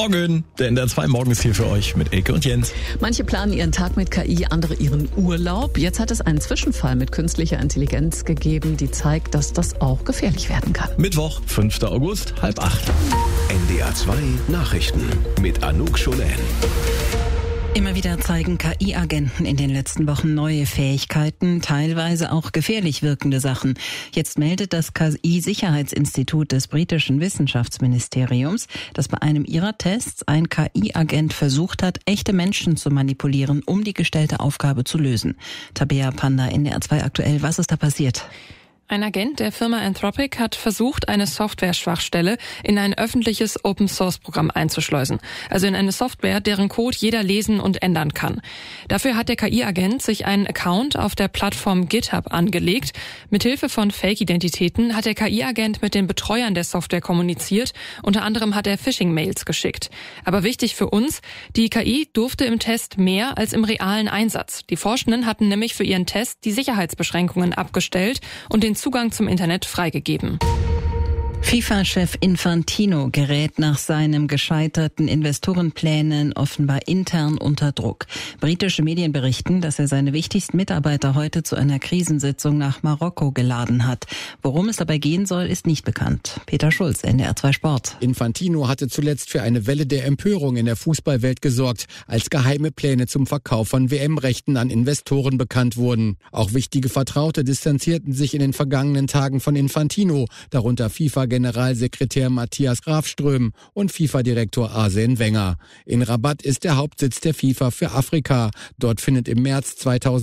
Morgen, der NDR 2 Morgen ist hier für euch mit Elke und Jens. Manche planen ihren Tag mit KI, andere ihren Urlaub. Jetzt hat es einen Zwischenfall mit künstlicher Intelligenz gegeben, die zeigt, dass das auch gefährlich werden kann. Mittwoch, 5. August, 7:30. NDR 2 Nachrichten mit Anouk Scholen. Immer wieder zeigen KI-Agenten in den letzten Wochen neue Fähigkeiten, teilweise auch gefährlich wirkende Sachen. Jetzt meldet das KI-Sicherheitsinstitut des britischen Wissenschaftsministeriums, dass bei einem ihrer Tests ein KI-Agent versucht hat, echte Menschen zu manipulieren, um die gestellte Aufgabe zu lösen. Tabea Panda, NDR 2 aktuell, was ist da passiert? Ein Agent der Firma Anthropic hat versucht, eine Software-Schwachstelle in ein öffentliches Open-Source-Programm einzuschleusen. Also in eine Software, deren Code jeder lesen und ändern kann. Dafür hat der KI-Agent sich einen Account auf der Plattform GitHub angelegt. Mithilfe von Fake-Identitäten hat der KI-Agent mit den Betreuern der Software kommuniziert. Unter anderem hat er Phishing-Mails geschickt. Aber wichtig für uns, die KI durfte im Test mehr als im realen Einsatz. Die Forschenden hatten nämlich für ihren Test die Sicherheitsbeschränkungen abgestellt und den Zugang zum Internet freigegeben. FIFA-Chef Infantino gerät nach seinem gescheiterten Investorenplänen offenbar intern unter Druck. Britische Medien berichten, dass er seine wichtigsten Mitarbeiter heute zu einer Krisensitzung nach Marokko geladen hat. Worum es dabei gehen soll, ist nicht bekannt. Peter Schulz, NDR 2 Sport. Infantino hatte zuletzt für eine Welle der Empörung in der Fußballwelt gesorgt, als geheime Pläne zum Verkauf von WM-Rechten an Investoren bekannt wurden. Auch wichtige Vertraute distanzierten sich in den vergangenen Tagen von Infantino, darunter FIFA-Generalsekretär Matthias Grafström und FIFA-Direktor Arsene Wenger. In Rabat ist der Hauptsitz der FIFA für Afrika. Dort findet im März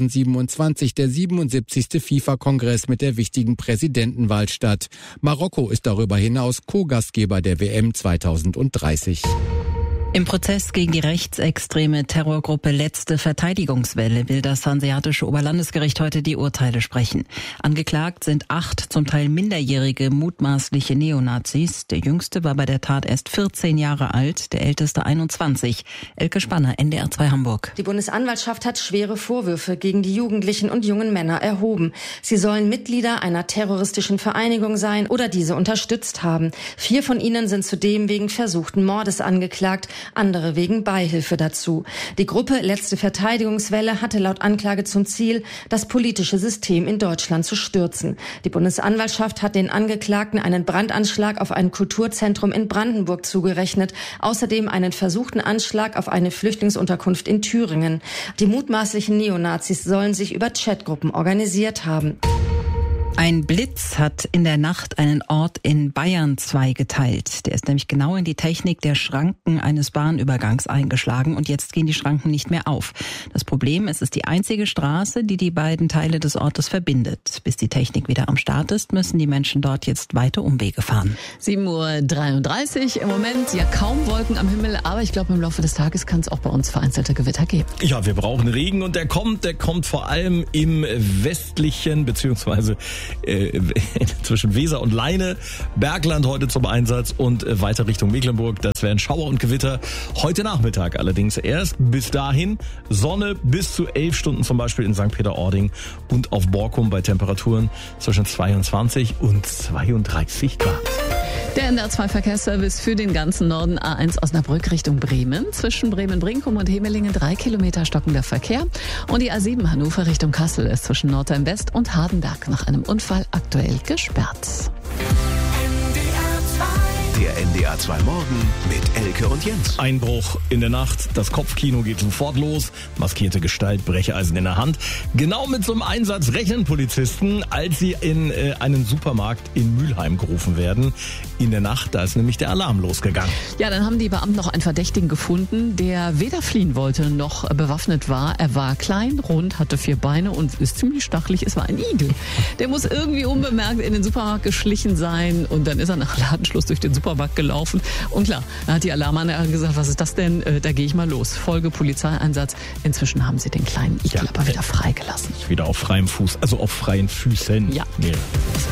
2027 der 77. FIFA-Kongress mit der wichtigen Präsidentenwahl statt. Marokko ist darüber hinaus Co-Gastgeber der WM 2030. Im Prozess gegen die rechtsextreme Terrorgruppe Letzte Verteidigungswelle will das Hanseatische Oberlandesgericht heute die Urteile sprechen. Angeklagt sind 8 zum Teil minderjährige mutmaßliche Neonazis. Der jüngste war bei der Tat erst 14 Jahre alt, der älteste 21. Elke Spanner, NDR 2 Hamburg. Die Bundesanwaltschaft hat schwere Vorwürfe gegen die Jugendlichen und jungen Männer erhoben. Sie sollen Mitglieder einer terroristischen Vereinigung sein oder diese unterstützt haben. 4 von ihnen sind zudem wegen versuchten Mordes angeklagt, andere wegen Beihilfe dazu. Die Gruppe Letzte Verteidigungswelle hatte laut Anklage zum Ziel, das politische System in Deutschland zu stürzen. Die Bundesanwaltschaft hat den Angeklagten einen Brandanschlag auf ein Kulturzentrum in Brandenburg zugerechnet, außerdem einen versuchten Anschlag auf eine Flüchtlingsunterkunft in Thüringen. Die mutmaßlichen Neonazis sollen sich über Chatgruppen organisiert haben. Ein Blitz hat in der Nacht einen Ort in Bayern zweigeteilt. Der ist nämlich genau in die Technik der Schranken eines Bahnübergangs eingeschlagen und jetzt gehen die Schranken nicht mehr auf. Das Problem, es ist die einzige Straße, die die beiden Teile des Ortes verbindet. Bis die Technik wieder am Start ist, müssen die Menschen dort jetzt weite Umwege fahren. 7:33 Uhr, im Moment ja kaum Wolken am Himmel, aber ich glaube im Laufe des Tages kann es auch bei uns vereinzelte Gewitter geben. Ja, wir brauchen Regen und der kommt vor allem im westlichen beziehungsweise zwischen Weser und Leine, Bergland heute zum Einsatz und weiter Richtung Mecklenburg. Das wären Schauer und Gewitter. Heute Nachmittag allerdings erst. Bis dahin Sonne bis zu 11 Stunden zum Beispiel in St. Peter-Ording und auf Borkum bei Temperaturen zwischen 22 und 32 Grad. Der NDR 2 Verkehrsservice für den ganzen Norden, A1 Osnabrück Richtung Bremen. Zwischen Bremen-Brinkum und Hemelingen 3 Kilometer stockender Verkehr. Und die A7 Hannover Richtung Kassel ist zwischen Nordheim-West und Hardenberg nach einem Unfall aktuell gesperrt. Der NDR 2 Morgen mit Elke und Jens. Einbruch in der Nacht, das Kopfkino geht sofort los, maskierte Gestalt, Brecheisen in der Hand. Genau mit so einem Einsatz rechnen Polizisten, als sie in einen Supermarkt in Mülheim gerufen werden. In der Nacht, da ist nämlich der Alarm losgegangen. Ja, dann haben die Beamten noch einen Verdächtigen gefunden, der weder fliehen wollte noch bewaffnet war. Er war klein, rund, hatte 4 Beine und ist ziemlich stachelig. Es war ein Igel. Der muss irgendwie unbemerkt in den Supermarkt geschlichen sein und dann ist er nach Ladenschluss durch den Supermarkt gelaufen. Und klar, da hat die Alarmanlage gesagt, was ist das denn? Da gehe ich mal los. Folge Polizeieinsatz. Inzwischen haben sie den kleinen Igel aber wieder freigelassen. Wieder auf freiem Fuß, also auf freien Füßen. Ja. Nee.